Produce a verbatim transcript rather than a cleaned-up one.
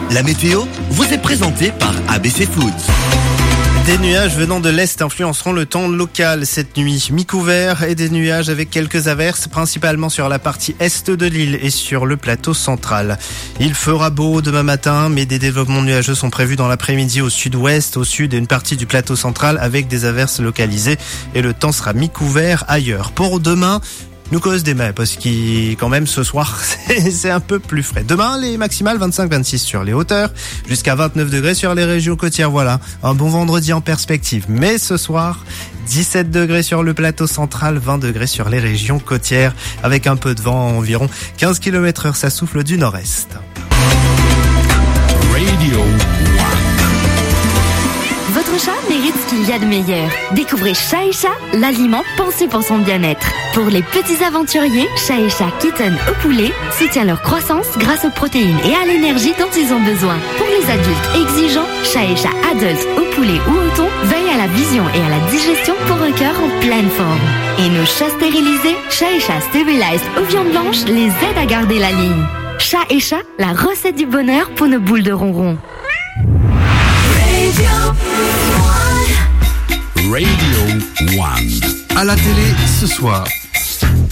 La météo vous est présentée par A B C Foods. Des nuages venant de l'Est influenceront le temps local cette nuit. Mi-couvert et des nuages avec quelques averses, principalement sur la partie Est de l'île et sur le plateau central. Il fera beau demain matin, mais des développements nuageux sont prévus dans l'après-midi au sud-ouest, au sud et une partie du plateau central avec des averses localisées. Et le temps sera mi-couvert ailleurs. Pour demain, nous cause des mets, parce qu'il, quand même, ce soir, c'est, c'est un peu plus frais. Demain, les maximales vingt-cinq vingt-six sur les hauteurs, jusqu'à vingt-neuf degrés sur les régions côtières. Voilà, un bon vendredi en perspective. Mais ce soir, dix-sept degrés sur le plateau central, vingt degrés sur les régions côtières, avec un peu de vent à environ quinze kilomètres heure, ça souffle du nord-est. Radio Votre chat mérite ce qu'il y a de meilleur. Découvrez Chat et Chat, l'aliment pensé pour son bien-être. Pour les petits aventuriers, Chat et Chat Kitten au poulet soutient leur croissance grâce aux protéines et à l'énergie dont ils ont besoin. Pour les adultes exigeants, Chat et Chat Adult au poulet ou au thon veille à la vision et à la digestion pour un cœur en pleine forme. Et nos chats stérilisés, Chat et Chat Sterilized aux viandes blanches les aident à garder la ligne. Chat et Chat, la recette du bonheur pour nos boules de ronron. Radio One. À la télé ce soir,